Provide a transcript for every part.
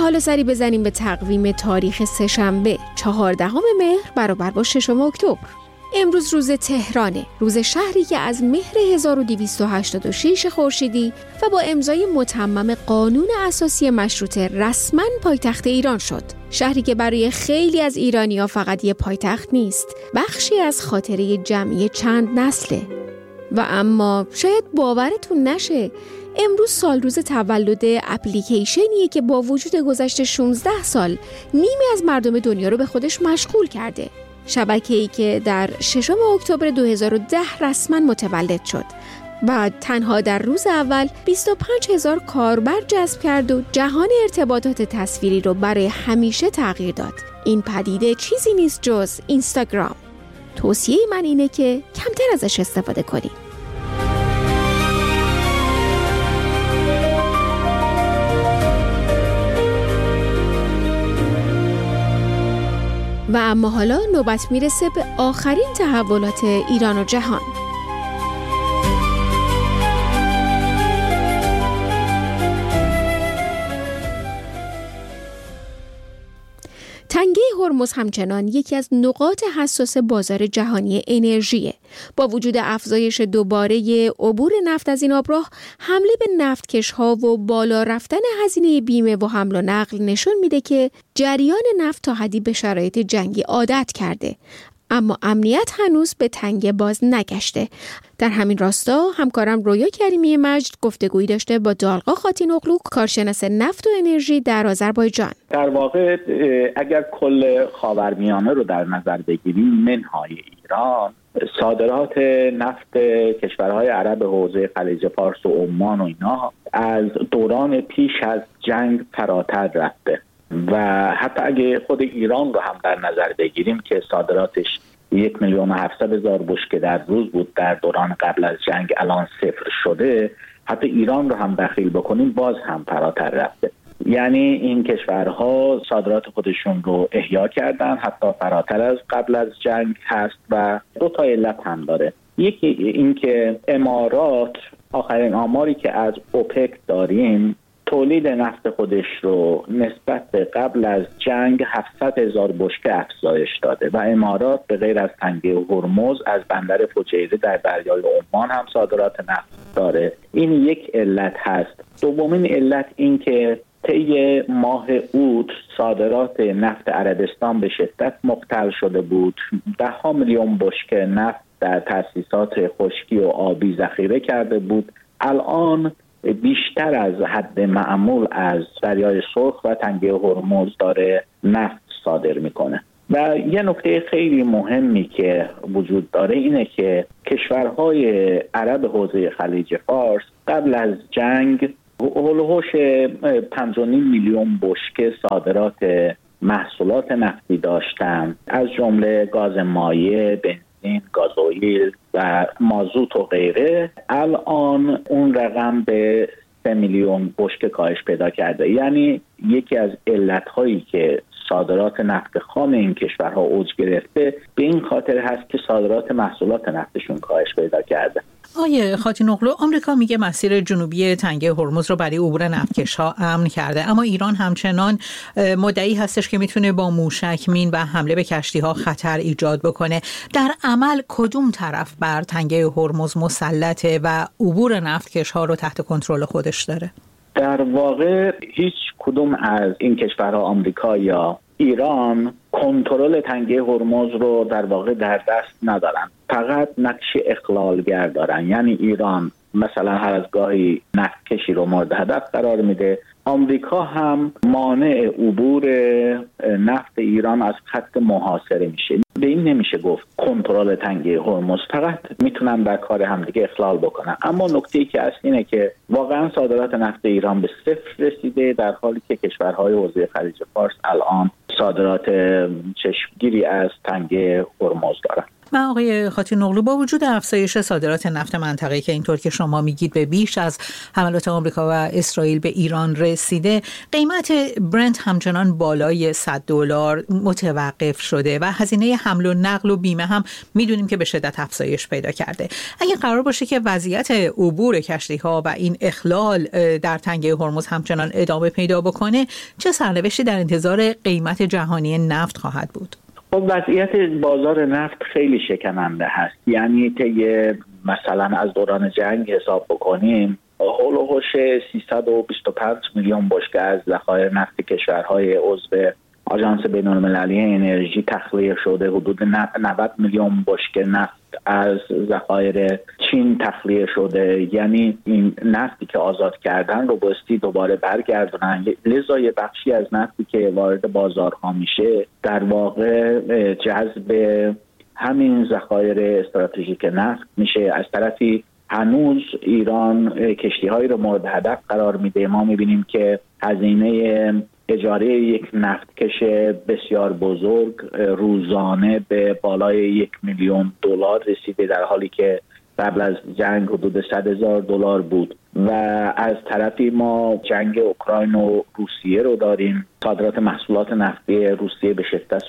حالا سری بزنیم به تقویم تاریخ سه‌شنبه 14 مهر برابر با 6 اکتبر. امروز روز تهرانه، روز شهری که از مهر 1286 خورشیدی و با امضای متمم قانون اساسی مشروطه رسما پایتخت ایران شد. شهری که برای خیلی از ایرانی‌ها فقط یه پایتخت نیست، بخشی از خاطره جمعی چند نسله. و اما شاید باورتون نشه، امروز سال روز تولد اپلیکیشنیه که با وجود گذشت 16 سال نیمی از مردم دنیا رو به خودش مشغول کرده. شبکه‌ای که در 6 اکتبر 2010 رسما متولد شد و تنها در روز اول 25,000 کاربر جذب کرد و جهان ارتباطات تصویری رو برای همیشه تغییر داد. این پدیده چیزی نیست جز اینستاگرام. توصیه من اینه که کمتر ازش استفاده کنید. و اما حالا نوبت میرسه به آخرین تحولات ایران و جهان. تنگه هرمز همچنان یکی از نقاط حساس بازار جهانی انرژیه. با وجود افزایش دوباره عبور نفت از این آبراه، حمله به نفتکش‌ها و بالا رفتن هزینه بیمه و حمل و نقل نشون میده که جریان نفت تا حدی به شرایط جنگی عادت کرده. اما امنیت هنوز به تنگه باز نگشته. در همین راستا همکارم رویا کریمی مجد گفتگویی داشته با دالقا خاتینوغلو، کارشناس نفت و انرژی در آذربایجان. در واقع اگر کل خاورمیانه رو در نظر بگیریم، منهای ایران، صادرات نفت کشورهای عرب حوزه خلیج فارس و عمان و اینا از دوران پیش از جنگ فراتر رفته و حتی اگه خود ایران رو هم در نظر بگیریم که صادراتش 1,700,000 بشکه در روز بود در دوران قبل از جنگ، الان 0 شده. حتی ایران رو هم دخیل بکنیم باز هم فراتر رفته. یعنی این کشورها صادرات خودشون رو احیا کردن، حتی فراتر از قبل از جنگ هست و 2 علت هم داره. یکی این که امارات، آخرین آماری که از اوپک داریم، تولید نفت خودش رو نسبت به قبل از جنگ 700,000 بشکه افزایش داده و امارات به غیر از تنگه هرمز از بندر فجیره در دریای عمان هم صادرات نفت داره. این یک علت هست. دومین علت این که طی ماه اوت صادرات نفت عربستان به شدت مختل شده بود. 10 میلیون بشکه نفت در تأسیسات خشکی و آبی ذخیره کرده بود. الان بیشتر از حد معمول از دریای سرخ و تنگه هرمز داره نفت صادر میکنه. و یه نکته خیلی مهمی که وجود داره اینه که کشورهای عرب حوزه خلیج فارس قبل از جنگ هولوش 5.5 میلیون بشکه صادرات محصولات نفتی داشتن، از جمله گاز مایع، بنزین، گازوئیل و مازوت و غیره. الان اون رقم به 3 میلیون بشکه کاهش پیدا کرده. یعنی یکی از علت‌هایی که صادرات نفت خام این کشورها اوج گرفته به این خاطر هست که صادرات محصولات نفتشون کاهش پیدا کرده. آیه خاتینوغلو، آمریکا میگه مسیر جنوبی تنگه هرمز رو برای عبور نفتکش‌ها امن کرده، اما ایران همچنان مدعی هستش که میتونه با موشک مین و حمله به کشتی‌ها خطر ایجاد بکنه. در عمل کدوم طرف بر تنگه هرمز مسلطه و عبور نفتکش‌ها رو تحت کنترل خودش داره؟ در واقع هیچ کدوم از این کشورها، آمریکا یا ایران، کنترل تنگه هرمز رو در واقع در دست ندارن، فقط نقش اخلالگر دارن. یعنی ایران مثلا هر از گاهی نفت کشی رو مورد هدف قرار میده. آمریکا هم مانع عبور نفت ایران از خط محاصره میشه. به این نمیشه گفت کنترل تنگه هرمز، فقط میتونن در کار همدیگه اخلال بکنن. اما نکته‌ای که اصل اینه که واقعا صادرات نفت ایران به 0 رسیده، در حالی که کشورهای حوزه خلیج فارس الان صادرات چشمگیری از تنگه هرمز دارن. و آقای خاطی نقلو، با وجود افزایش صادرات نفت منطقه‌ای که اینطور که شما میگید به بیش از حملات آمریکا و اسرائیل به ایران رسیده، قیمت برنت همچنان بالای $100 متوقف شده و هزینه حمل و نقل و بیمه هم میدونیم که به شدت افزایش پیدا کرده. اگه قرار باشه که وضعیت عبور کشتی‌ها و این اخلال در تنگه هرمز همچنان ادامه پیدا بکنه، چه سرنوشتی در انتظار قیمت جهانی نفت خواهد بود؟ خب وضعیت بازار نفت خیلی شکننده هست. یعنی مثلا از دوران جنگ حساب بکنیم، هولوش 325 میلیون بشکه از ذخایر نفت کشورهای عضو آژانس بین‌المللی انرژی تخلیه شده. حدود 90 میلیون بشکه نفت از ذخایر چین تخلیه شده. یعنی این نفتی که آزاد کردن رو بایستی دوباره برگردونن. لذا یه بخشی از نفتی که وارد بازارها میشه در واقع جذب همین ذخایر استراتژیک نفت میشه. از طرفی هنوز ایران کشتی‌هایی رو مورد هدف قرار میده. ما میبینیم که هزینه اجاره یک نفتکش بسیار بزرگ روزانه به بالای $1 میلیون رسیده، در حالی که قبل از جنگ حدود $100,000 بود. و از طرفی ما جنگ اوکراین و روسیه رو داریم. صادرات محصولات نفتی روسیه به شدت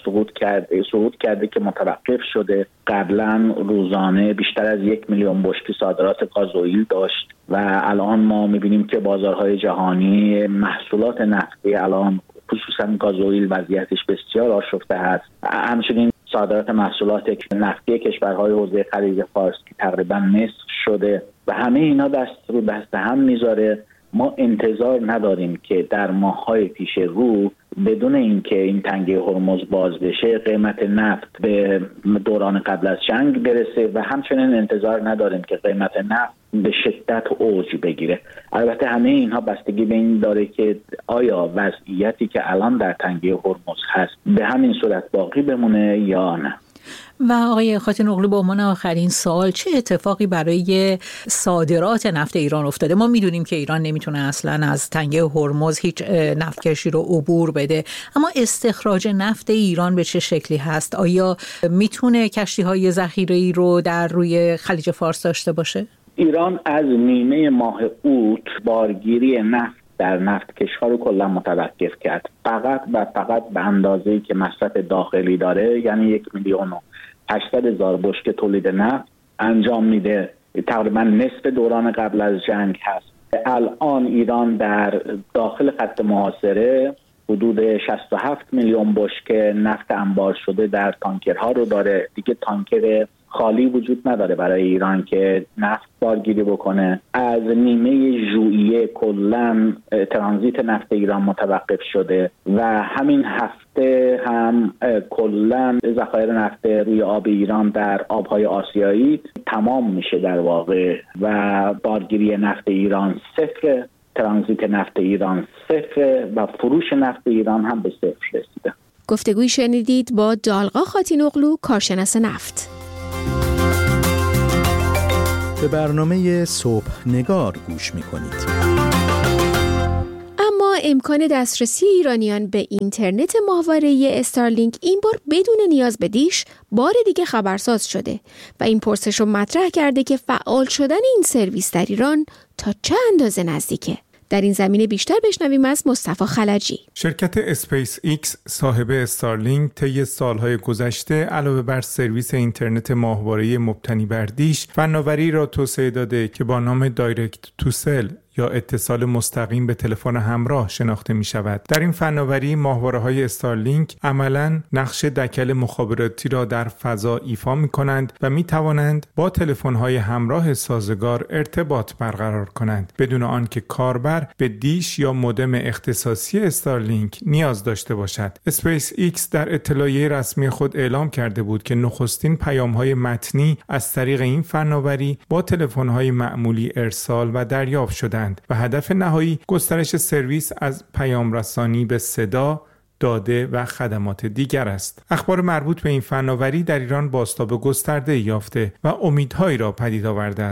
صعود کرده که متوقف شده. قبلا روزانه بیشتر از 1 میلیون بشکه صادرات گازوئیل داشت و الان ما میبینیم که بازارهای جهانی محصولات نفتی الان خصوصا گازوئیل وضعیتش بسیار آشفته هست. همچنین صادرات محصولات نفتی کشورهای حوزه خلیج فارس که تقریبا نصف شده و همه اینا دست رو دست هم میذاره. ما انتظار نداریم که در ماه‌های پیش رو بدون اینکه این تنگه هرمز باز بشه قیمت نفت به دوران قبل از جنگ برسه و همچنین انتظار نداریم که قیمت نفت به شدت اوج بگیره. البته همه اینها بستگی به این داره که آیا وضعیتی که الان در تنگه هرمز هست به همین صورت باقی بمونه یا نه. و آقای خاطی نقلو، به عنوان آخرین سوال، چه اتفاقی برای صادرات نفت ایران افتاده؟ ما میدونیم که ایران نمیتونه اصلا از تنگه هرمز هیچ نفتکشی رو عبور بده، اما استخراج نفت ایران به چه شکلی هست؟ آیا میتونه کشتی‌های ذخیره‌ای رو در روی خلیج فارس داشته باشه؟ ایران از نیمه ماه اوت بارگیری نفت در نفتکش‌ها رو کلا متوقف کرد. فقط به اندازه‌ای که مصرف داخلی داره، یعنی 1,800,000 بشکه تولید نفت انجام میده. تقریبا نصف دوران قبل از جنگ هست. الان ایران در داخل خط محاصره حدود 67 میلیون بشکه نفت انبار شده در تانکرها رو داره. دیگه تانکر خالی وجود نداره برای ایران که نفت بارگیری بکنه. از نیمه ژوئیه کلا ترانزیت نفت ایران متوقف شده و همین هفته هم کلا ذخایر نفت روی آب ایران در آبهای آسیایی تمام میشه در واقع و بارگیری نفت ایران صفر، ترانزیت نفت ایران صفر و فروش نفت ایران هم به صفر رسیده. گفتگوی شنیدید با دالقا خاطی نقلو، کارشناس نفت. به برنامه صبح نگار گوش می‌کنید. اما امکان دسترسی ایرانیان به اینترنت ماهواره‌ای استارلینک این بار بدون نیاز به دیش بار دیگه خبرساز شده و این پرسش رو مطرح کرده که فعال شدن این سرویس در ایران تا چه اندازه نزدیکه. در این زمینه بیشتر بشنویم از مصطفی خلجی. شرکت اسپیس ایکس صاحب استارلینک طی سالهای گذشته علاوه بر سرویس اینترنت ماهواره‌ای مبتنی بر دیش، فناوری را توسعه داده که با نام دایرکت تو سل یا اتصال مستقیم به تلفن همراه شناخته می شود. در این فناوری ماهواره‌های استارلینک عملاً نقش دکل مخابراتی را در فضا ایفا می کنند و می توانند با تلفن‌های همراه سازگار ارتباط برقرار کنند بدون آنکه کاربر به دیش یا مودم اختصاصی استارلینک نیاز داشته باشد. اسپیس ایکس در اطلاعیه رسمی خود اعلام کرده بود که نخستین پیام‌های متنی از طریق این فناوری با تلفن‌های معمولی ارسال و دریافت شده و هدف نهایی گسترش سرویس از پیام رسانی به صدا، داده و خدمات دیگر است. اخبار مربوط به این فناوری در ایران بازتاب گسترده یافته و امیدهایی را پدید آورده است.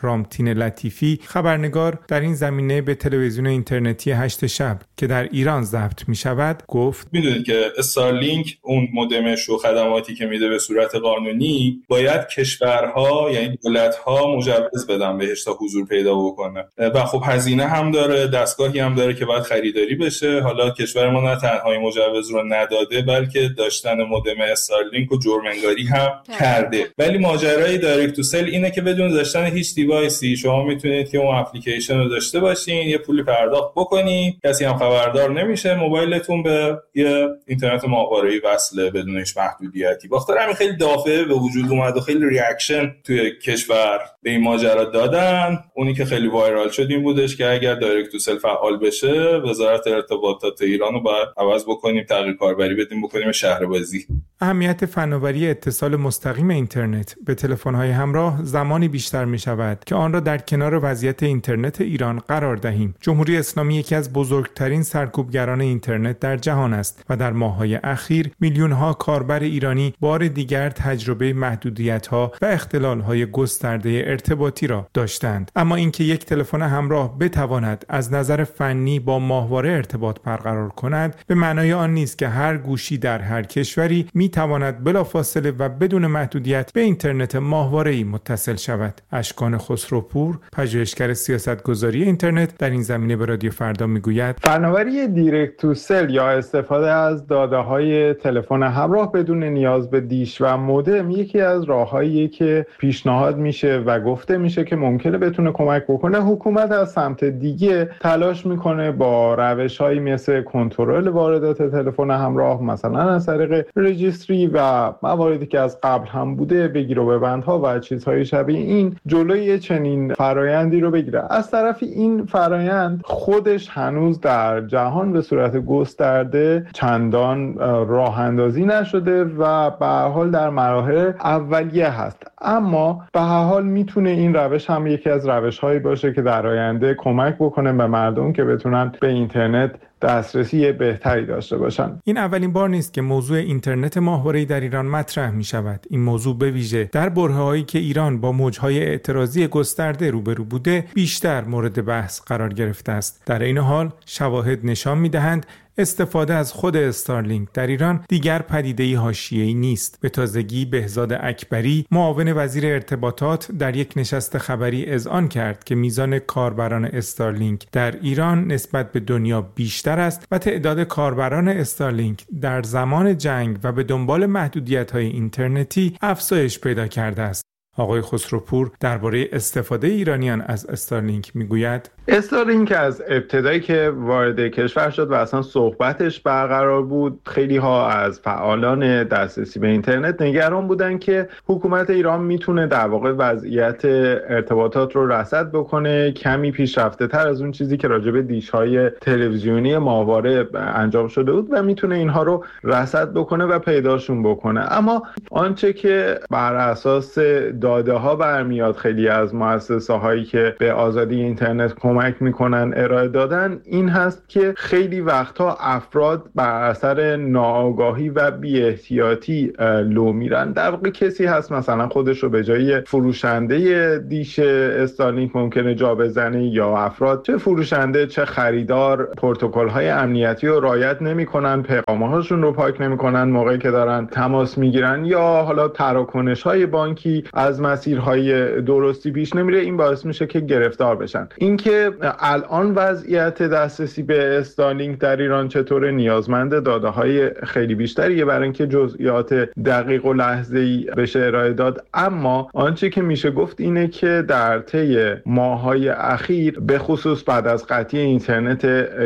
رامتین لطیفی خبرنگار در این زمینه به تلویزیون اینترنتی 8 شب که در ایران ضبط می شود گفت: میدونید که استارلینک اون مودمش و خدماتی که میده به صورت قانونی باید کشورها یعنی دولت‌ها مجوز بدن بهش تا حضور پیدا بکنه و خب هزینه هم داره، دستگاهی هم داره که باید خریداری بشه. حالا کشور ما نه تنها مجوز رو نداده بلکه داشتن مودم استارلینک و جرم انگاری هم کرده. ولی ماجرای دایرکت تو سل اینه که بدون داشتن هیچ دیوایسی شما میتونید که اون اپلیکیشن رو داشته باشین، یه پولی پرداخت بکنید، کسی هم خبردار نمیشه، موبایلتون به یه اینترنت ماهواره‌ای وصله بدون هیچ محدودیتی. بخاطر همین خیلی دافعه به وجود اومد و خیلی ریاکشن توی کشور به این ماجرا دادن. اونی که خیلی وایرال شد این بودش که اگر دایرکت تو سل فعال بشه وزارت ارتباطات ایران رو باید عوض بکنیم، تغییر کاربری بدیم، بکنیم شهربازی. اهمیت فناوری اتصال مستقیم اینترنت به تلفن‌های همراه زمانی بیشتر می‌شود که آن را در کنار وضعیت اینترنت ایران قرار دهیم. جمهوری اسلامی یکی از بزرگترین سرکوبگران اینترنت در جهان است و در ماه‌های اخیر میلیون‌ها کاربر ایرانی بار دیگر تجربه محدودیت‌ها و اختلال‌های گسترده ارتباطی را داشتند. اما اینکه یک تلفن همراه بتواند از نظر فنی با ماهواره ارتباط برقرار کند به معنای آن نیست که هر گوشی در هر کشوری می‌تواند بلافاصله و بدون محدودیت به اینترنت ماهواره‌ای متصل شود. اشکان خسروپور، پژوهشگر سیاستگذاری اینترنت، در این زمینه به رادیو فردا میگوید: فناوری دایرکت تو سل یا استفاده از داده‌های تلفن همراه بدون نیاز به دیش و مودم یکی از راه‌هاییه که پیشنهاد میشه و گفته میشه که ممکنه بتونه کمک بکنه. حکومت از سمت دیگه تلاش میکنه با روش‌هایی مثل کنترل واردات تلفن همراه، مثلا از طریق رجیستری و مواردی که از قبل هم بوده، بگیر و ببندها و چیزهای شبیه این، جلوی چنین فرایندی رو بگیره. از طرفی این فرایند خودش هنوز در جهان به صورت گسترده چندان راه اندازی نشده و به هر حال در مراحل اولیه هست. اما به هر حال میتونه این روش هم یکی از روش‌هایی باشه که در آینده کمک بکنه به مردم که بتونن به اینترنت دسترسی بهتری داشته باشن. این اولین بار نیست که موضوع اینترنت ماهواره‌ای در ایران مطرح می شود. این موضوع به ویژه در برهه‌هایی که ایران با موج‌های اعتراضی گسترده روبرو بوده بیشتر مورد بحث قرار گرفته است. در این حال شواهد نشان می‌دهند استفاده از خود استارلینک در ایران دیگر پدیده‌ای حاشیه‌ای نیست. به تازگی بهزاد اکبری، معاون وزیر ارتباطات، در یک نشست خبری اذعان کرد که میزان کاربران استارلینک در ایران نسبت به دنیا بیشتر است و تعداد کاربران استارلینک در زمان جنگ و به دنبال محدودیت‌های اینترنتی افزایش پیدا کرده است. آقای خسروپور درباره استفاده ایرانیان از استارلینک میگوید: استارلینک از ابتدایی که وارد کشور شد و اصلا صحبتش برقرار بود، خیلی ها از فعالان دسترسی به اینترنت نگران بودن که حکومت ایران میتونه در واقع وضعیت ارتباطات رو رصد بکنه کمی پیشرفته تر از اون چیزی که راجع به دیش‌های تلویزیونی ماهواره انجام شده بود و میتونه اینها رو رصد بکنه و پیداشون بکنه. اما آنچه که بر اساس داده ها برمیاد خیلی از مؤسسه هایی که به آزادی اینترنت کمک میکنن ارائه دادن این هست که خیلی وقتها افراد بر اثر ناآگاهی و بی احتیاطی لو میرن. در واقع کسی هست مثلا خودش رو به جای فروشنده دیش استارلینک ممکنه جا بزنه، یا افراد چه فروشنده چه خریدار پروتکل های امنیتی رو رعایت نمیکنن، پیغام هاشون رو پاک نمیکنن موقعی که دارن تماس میگیرن، یا حالا تراکنش های بانکی از مسیرهای درستی پیش نمیره. این باعث میشه که گرفتار بشن. اینکه الان وضعیت دسترسی به استارلینک در ایران چطوره نیازمند داده های خیلی بیشتریه برای اینکه جزئیات دقیق و لحظه‌ای بشه ارائه داد. اما آنچه که میشه گفت اینه که در طی ماه‌های اخیر به خصوص بعد از قطعی اینترنت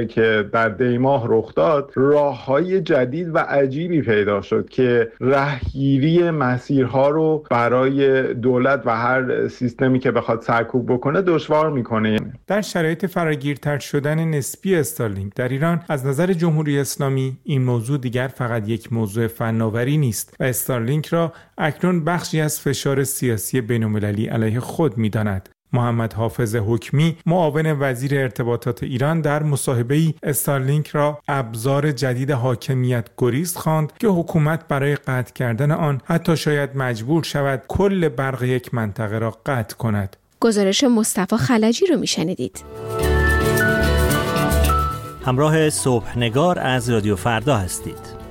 که در دی ماه رخ داد، راه‌های جدید و عجیبی پیدا شد که رهگیری مسیرها رو برای دولت و هر سیستمی که بخواد سرکوب بکنه دشوار میکنه. در شرایط فراگیرتر شدن نسبی استارلینک در ایران از نظر جمهوری اسلامی این موضوع دیگر فقط یک موضوع فناوری نیست و استارلینک را اکنون بخشی از فشار سیاسی بین‌المللی علیه خود می‌داند. محمد حافظ حکمی، معاون وزیر ارتباطات ایران، در مصاحبه‌ای استارلینک را ابزار جدید حاکمیت گریز خواند که حکومت برای قطع کردن آن حتی شاید مجبور شود کل برق یک منطقه را قطع کند. گزارش مصطفی خلجی رو میشنیدید. همراه صبحنگار از رادیو فردا هستید.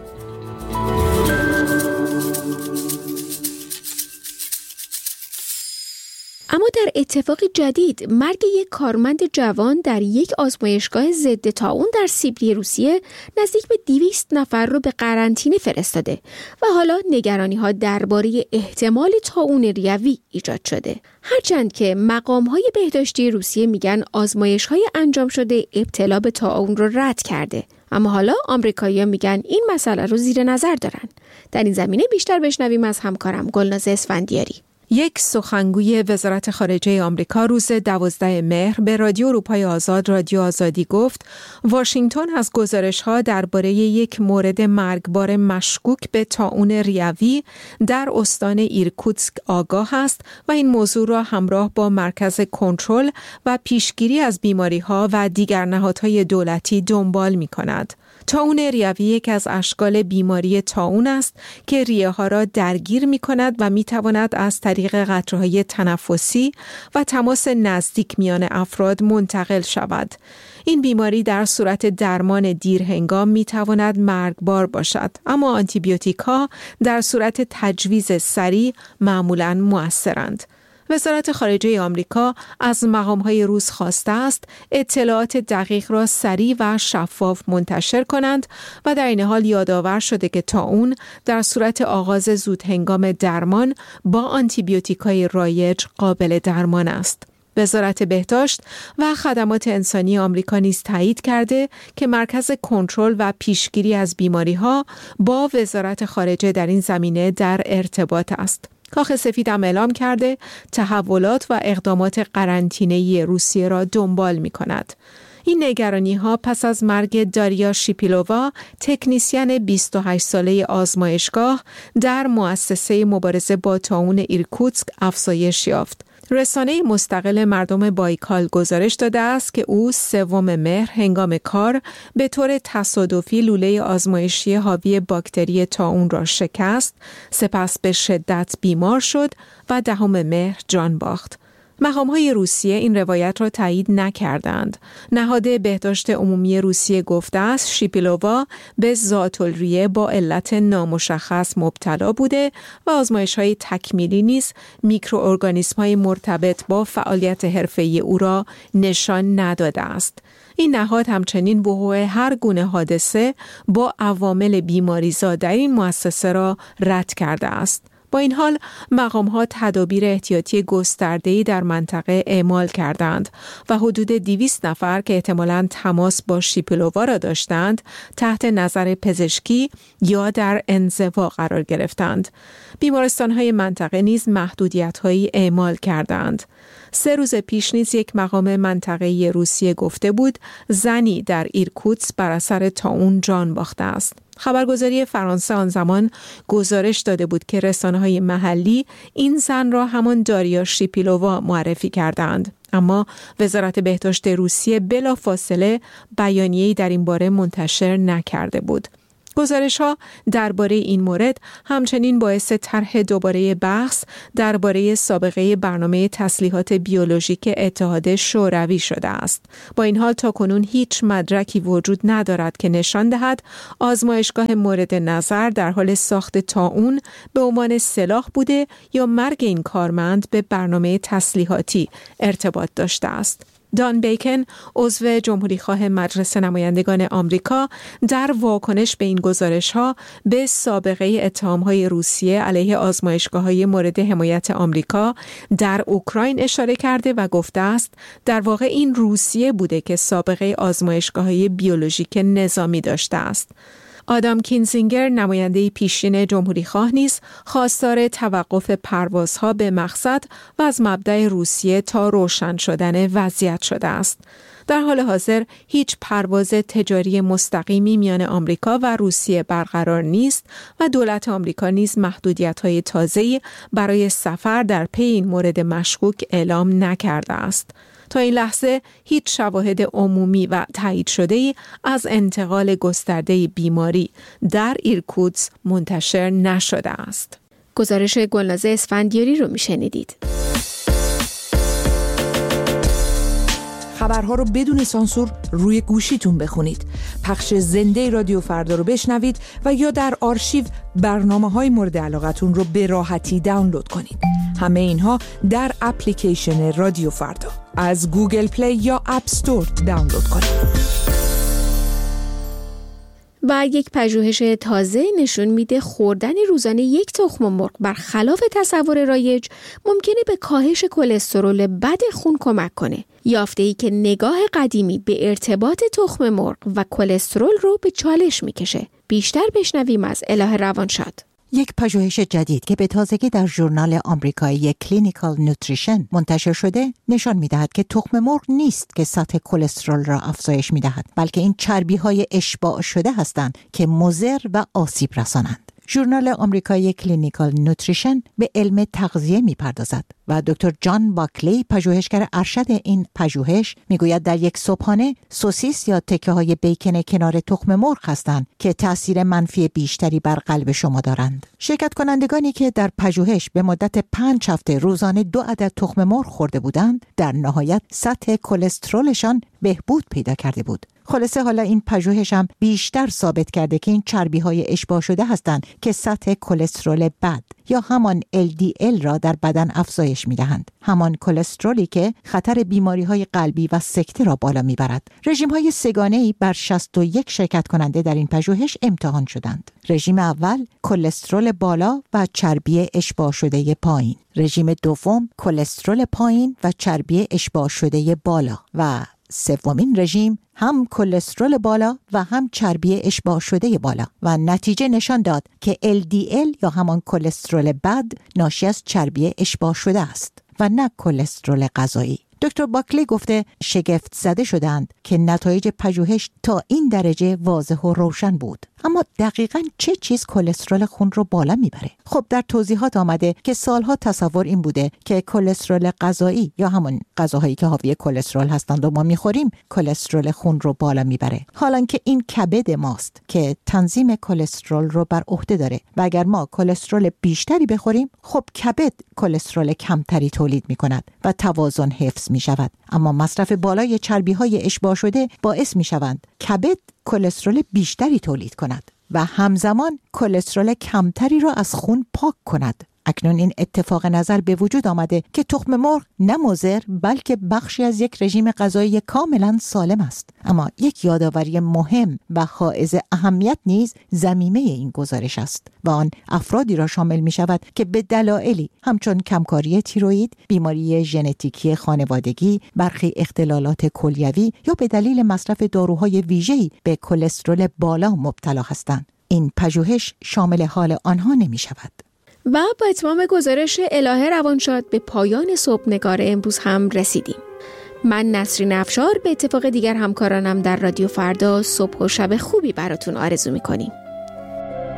اما در اتفاق جدید، مرگ یک کارمند جوان در یک آزمایشگاه ضد طاعون در سیبری روسیه نزدیک به 200 نفر رو به قرنطینه فرستاده و حالا نگرانی‌ها درباره احتمال طاعون ریوی ایجاد شده. هرچند که مقام‌های بهداشتی روسیه میگن آزمایش‌های انجام شده ابتلا به طاعون رو رد کرده، اما حالا آمریکایی‌ها میگن این مسئله رو زیر نظر دارن. در این زمینه بیشتر بشنویم از همکارم گلناز اسفندیاری. یک سخنگوی وزارت خارجه آمریکا روز 12 مهر به رادیو اروپای آزاد رادیو آزادی گفت واشنگتن از گزارش‌ها درباره یک مورد مرگبار مشکوک به طاعون ریوی در استان ایرکوتسک آگاه است و این موضوع را همراه با مرکز کنترل و پیشگیری از بیماری‌ها و دیگر نهادهای دولتی دنبال می‌کند. طاعون ریوی یک از اشکال بیماری طاعون است که ریه‌ها را درگیر می‌کند و می‌تواند از طریق قطره‌های تنفسی و تماس نزدیک میان افراد منتقل شود. این بیماری در صورت درمان دیرهنگام می‌تواند مرگبار باشد، اما آنتیبیوتیک‌ها در صورت تجویز سریع معمولاً مؤثرند. وزارت خارجه آمریکا از مقام‌های روس خواسته است اطلاعات دقیق را سریع و شفاف منتشر کنند و در این حال یادآور شده که طاعون در صورت آغاز زودهنگام درمان با آنتیبیوتیک‌های رایج قابل درمان است. وزارت بهداشت و خدمات انسانی آمریکا نیز تایید کرده که مرکز کنترل و پیشگیری از بیماری‌ها با وزارت خارجه در این زمینه در ارتباط است. کاخ سفید هم اعلام کرده تحولات و اقدامات قرنطینه‌ای روسیه را دنبال می‌کند. این نگرانی‌ها پس از مرگ داریا شیپیلووا، تکنیسین 28 ساله آزمایشگاه در مؤسسه مبارزه با طاعون ایرکوتسک افزایش یافت. رسانه مستقل مردم بایکال گزارش داده است که او 3 مهر هنگام کار به طور تصادفی لوله آزمایشی حاوی باکتری طاعون را شکست، سپس به شدت بیمار شد و 10 مهر جان باخت. مقام‌های روسیه این روایت را تایید نکردند. نهاد بهداشت عمومی روسیه گفته است شیپیلووا به ذات‌الریه با علت نامشخص مبتلا بوده و آزمایش‌های تکمیلی نیز میکروارگانیسم‌های مرتبط با فعالیت حرفه‌ای او را نشان نداده است. این نهاد همچنین وقوع هر گونه حادثه با عوامل بیماریزا در این مؤسسه را رد کرده است. با این حال مقام‌ها تدابیر احتیاطی گسترده‌ای در منطقه اعمال کردند و حدود 200 نفر که احتمالاً تماس با شیپیلووا را داشتند تحت نظر پزشکی یا در انزوا قرار گرفتند. بیمارستان‌های منطقه نیز محدودیت‌هایی اعمال کردند. 3 روز پیش نیز یک مقام منطقه‌ای روسیه گفته بود زنی در ایرکوتسک بر اثر طاعون جان باخته است. خبرگزاری فرانسه آن زمان گزارش داده بود که رسانه‌های محلی این زن را همان داریا شیپیلووا معرفی کردند، اما وزارت بهداشت روسیه بلافاصله بیانیه‌ای در این باره منتشر نکرده بود. گزارش‌ها درباره این مورد همچنین باعث طرح دوباره بحث درباره سابقه برنامه تسلیحات بیولوژیک اتحاد شوروی شده است. با این حال تاکنون هیچ مدرکی وجود ندارد که نشان دهد آزمایشگاه مورد نظر در حال ساخت طاعون به عنوان سلاح بوده یا مرگ این کارمند به برنامه تسلیحاتی ارتباط داشته است. دان بیکن، عضو جمهوریخواه مجلس نمایندگان آمریکا، در واکنش به این گزارش‌ها به سابقه اتهام‌های روسیه علیه آزمایشگاه‌های مورد حمایت آمریکا در اوکراین اشاره کرده و گفته است در واقع این روسیه بوده که سابقه آزمایشگاه‌های بیولوژیک نظامی داشته است. آدام کینزینگر، نماینده پیشین جمهوریخواه نیز خواستار توقف پروازها به مقصد و از مبدأ روسیه تا روشن شدن وضعیت شده است. در حال حاضر هیچ پرواز تجاری مستقیمی میان آمریکا و روسیه برقرار نیست و دولت آمریکا نیز محدودیت‌های تازه‌ای برای سفر در پی این مورد مشکوک اعلام نکرده است. تا این لحظه هیچ شواهد عمومی و تایید شده‌ای از انتقال گسترده بیماری در ایرکوتسک منتشر نشده است. گزارش گلناز اسفندیاری رو میشنیدید. خبرها رو بدون سانسور روی گوشیتون بخونید. پخش زنده رادیو فردا رو بشنوید و یا در آرشیو برنامه‌های مورد علاقتون رو به راحتی دانلود کنید. همه اینها در اپلیکیشن رادیو فردا از گوگل پلی یا اپ استور دانلود کنید. و یک پژوهش تازه نشون میده خوردن روزانه یک تخم مرغ برخلاف تصور رایج ممکنه به کاهش کلسترول بد خون کمک کنه. یافته‌ای که نگاه قدیمی به ارتباط تخم مرغ و کلسترول رو به چالش میکشه. بیشتر بشنویم از الهه روانشاد. یک پژوهش جدید که به تازگی در ژورنال آمریکایی کلینیکال نوتریشن منتشر شده نشان می‌دهد که تخم مرغ نیست که سطح کلسترول را افزایش می‌دهد، بلکه این چربی‌های اشباع شده هستند که مضر و آسیب رسانند. ژورنال آمریکایی کلینیکال نوتریشن به علم تغذیه می‌پردازد و دکتر جان باکلی پژوهشگر ارشد این پژوهش میگوید در یک صبحانه سوسیس یا تکه‌های بیکن کنار تخم مرغ هستند که تأثیر منفی بیشتری بر قلب شما دارند. شرکت کنندگانی که در پژوهش به مدت 5 هفته روزانه 2 عدد تخم مرغ خورده بودند، در نهایت سطح کلسترولشان بهبود پیدا کرده بود. خلاصه حالا این پژوهش هم بیشتر ثابت کرده که این چربی‌های اشباع شده هستند که سطح کلسترول بد یا همان LDL را در بدن افزایش می‌دهند. همان کلسترولی که خطر بیماری‌های قلبی و سکته را بالا می‌برد. رژیم‌های سه‌گانه‌ای بر 61 شرکت کننده در این پژوهش امتحان شدند. رژیم اول کلسترول بالا و چربی اشباع شده پایین. رژیم دوم کلسترول پایین و چربی اشباع شده بالا و سومین رژیم هم کلسترول بالا و هم چربی اشباع شده بالا و نتیجه نشان داد که LDL یا همان کلسترول بد ناشی از چربی اشباع شده است و نه کلسترول غذایی. دکتر باکلی گفته شگفت زده شدند که نتایج پژوهش تا این درجه واضح و روشن بود. اما دقیقاً چه چیز کلسترول خون رو بالا میبره؟ خب در توضیحات آمده که سالها تصور این بوده که کلسترول غذایی یا همون غذاهایی که حاوی کلسترول هستند و ما میخوریم کلسترول خون رو بالا میبره، حالان که این کبد ماست که تنظیم کلسترول رو بر عهده داره و اگر ما کلسترول بیشتری بخوریم خب کبد کلسترول کمتری تولید میکند و توازن حفظ میشود. اما مصرف بالای چربی‌های اشباع شده باعث میشوند کبد کلسترول بیشتری تولید کند و همزمان کلسترول کمتری را از خون پاک کند. اکنون این اتفاق نظر به وجود آمده که تخم مرغ نه مضر بلکه بخشی از یک رژیم غذایی کاملا سالم است. اما یک یادآوری مهم و حائز اهمیت نیز ضمیمه این گزارش است و آن افرادی را شامل می شود که به دلایلی همچون کمکاری تیروئید، بیماری ژنتیکی خانوادگی، برخی اختلالات کلیوی یا به دلیل مصرف داروهای ویژه‌ای به کلسترول بالا مبتلا هستند. این پژوهش شامل حال آنها نمی شود. و با اتمام گزارش الهه روانشاد به پایان صبحنگار امروز هم رسیدیم. من نسرین افشار به اتفاق دیگر همکارانم در رادیو فردا صبح و شب خوبی براتون آرزو می‌کنیم.